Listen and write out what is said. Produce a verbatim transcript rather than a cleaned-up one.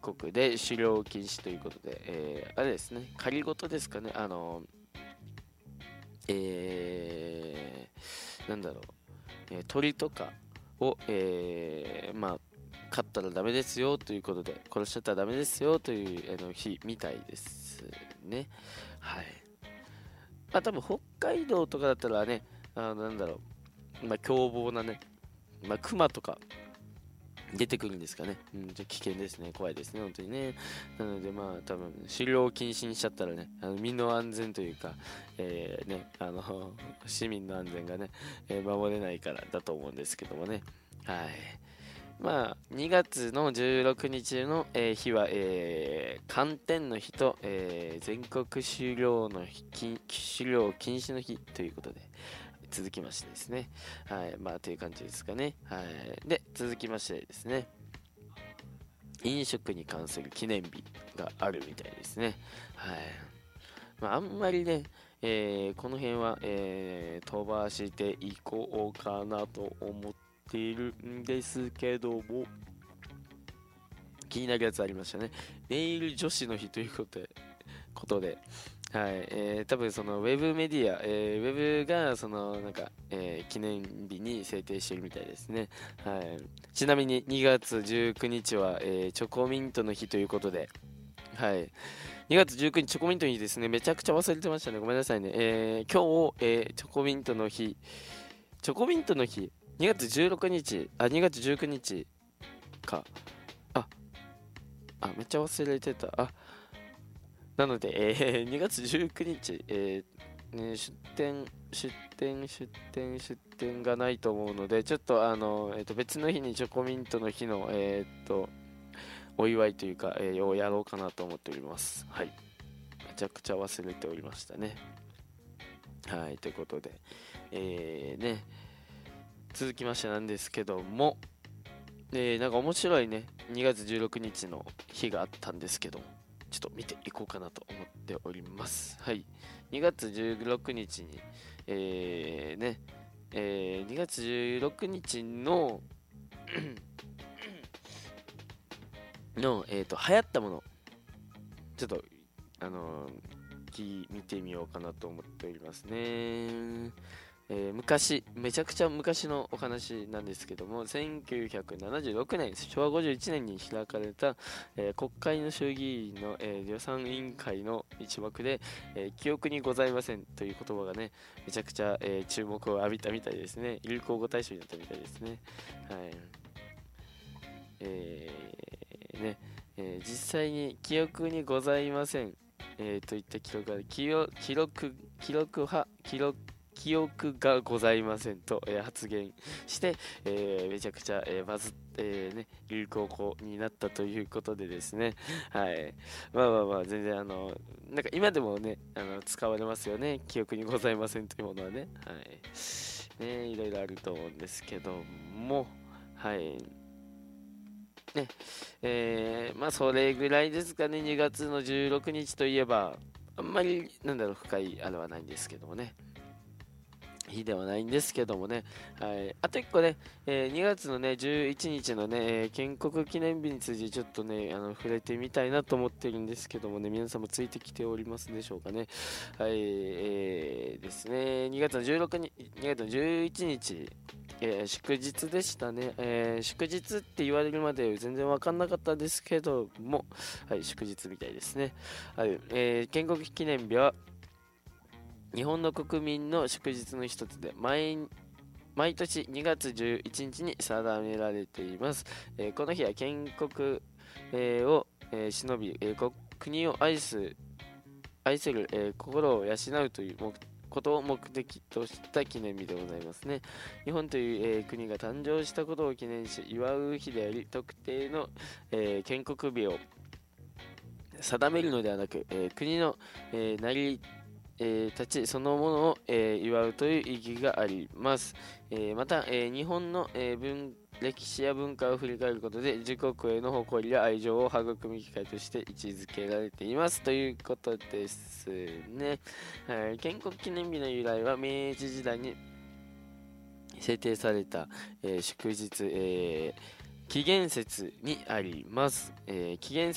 国で狩猟禁止ということで、えーあれですね、仮り事ですかね、あの、えーなんだろう、えー鳥とかを、えーまあ、飼ったらダメですよということで、殺しちゃったらダメですよというあの日みたいですね。はい。まあ、多分北海道とかだったらね、あのなんだろう、まあ、凶暴なね、まあ、熊とか出てくるんですかね。うん、じゃ危険ですね。怖いですね、本当にね。なので、まあ、多分狩猟を禁止にしちゃったらね、あの身の安全というか、えーね、あの、市民の安全がね、えー守れないからだと思うんですけどもね。はい。まあ、にがつのじゅうろくにちの、えー日は、えー寒天の日と、えー全国狩猟の日、禁狩猟禁止の日ということで、続きましてですね。はい。まあ、という感じですかね。はい。で、続きましてですね。飲食に関する記念日があるみたいですね。はい。まあ、あんまりね、えーこの辺は、えー飛ばしていこうかなと思っているんですけども、気になるやつありましたね。ネイル女子の日ということで、ことではい、えー、多分そのウェブメディア、えー、ウェブがそのなんか、えー記念日に制定してるみたいですね。はい。ちなみににがつじゅうくにちは、えーチョコミントの日ということで、はい。にがつじゅうくにちチョコミントの日ですね。めちゃくちゃ忘れてましたね。ごめんなさいね。えー今日、えーチョコミントの日、チョコミントの日、にがつじゅうろくにち、あ、にがつじゅうくにちか。あ、あ、めっちゃ忘れてた。あ、なので、えーにがつじゅうくにち、えーね、出店、出店、出店、出店がないと思うので、ちょっとあの、えーと別の日にチョコミントの日の、えーとお祝いというか、えーをやろうかなと思っております。はい。めちゃくちゃ忘れておりましたね。はい、ということで、えーね、続きましてなんですけども、えーなんか面白いね、にがつじゅうろくにちの日があったんですけど、ちょっと見ていこうかなと思っております。はい。にがつじゅうろくにちに、えーね、えーにがつじゅうろくにちの、の、えーと、流行ったもの、ちょっと、あのーき見てみようかなと思っておりますね。えー昔、めちゃくちゃ昔のお話なんですけども、せんきゅうひゃくななじゅうろくねん、しょわごじゅういちねんに開かれた、えー国会の衆議院の、えー予算委員会の一幕で、えー記憶にございませんという言葉がね、めちゃくちゃ、えー注目を浴びたみたいですね。流行語大賞になったみたいですね。はい。えーね、えー実際に記憶にございません、えーといった記録が記憶記録記録は記録記憶がございませんと、えー発言して、えーめちゃくちゃ、えーバズって、えーね、流行語になったということでですね。はい。まあまあまあ、全然あの、なんか今でもね、あの使われますよね。記憶にございませんというものはね。はい。ね、いろいろあると思うんですけども、はい。ね、えーまあそれぐらいですかね。にがつのじゅうろくにちといえば、あんまりなんだろう、深いあれはないんですけどもね、日ではないんですけどもね、はい、あといっこね、えーにがつのねじゅういちにちのね、えー建国記念日についてちょっとね、あの触れてみたいなと思ってるんですけどもね、皆さんもついてきておりますでしょうかね。はい、えーですね、にがつのじゅうろくにち、にがつのじゅういちにち、えー祝日でしたね、えー祝日って言われるまで全然わかんなかったですけども、はい、祝日みたいですね。はい、えー建国記念日は日本の国民の祝日の一つで、毎毎年にがつじゅういちにちに定められています。えーこの日は建国、えーを、えー忍び、えー国国を愛す愛する、えー心を養うという目ことを目的とした記念日でございますね。日本という、えー国が誕生したことを記念し祝う日であり、特定の、えー建国日を定めるのではなく、えー国の、えー成りえー立ちそのものを、えー祝うという意義があります。えーまた、えー日本の、えー文歴史や文化を振り返ることで自国への誇りや愛情を育む機会として位置づけられていますということですね。はい、建国記念日の由来は明治時代に制定された、えー祝日、えー紀元節にあります。えー紀元節